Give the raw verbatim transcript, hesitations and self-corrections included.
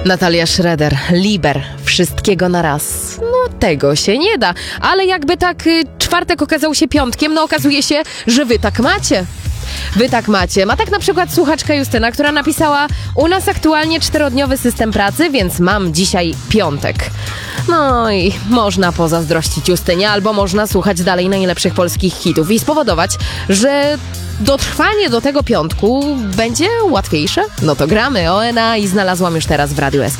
Natalia Schroeder, Liber, wszystkiego na raz. No tego się nie da, ale jakby tak y, czwartek okazał się piątkiem, no okazuje się, że wy tak macie. Wy tak macie. Ma tak na przykład słuchaczka Justyna, która napisała: u nas aktualnie czterodniowy system pracy, więc mam dzisiaj piątek. No i można pozazdrościć Justynie, albo można słuchać dalej najlepszych polskich hitów i spowodować, że dotrwanie do tego piątku będzie łatwiejsze. No to gramy O N A i znalazłam już teraz w Radiu S K.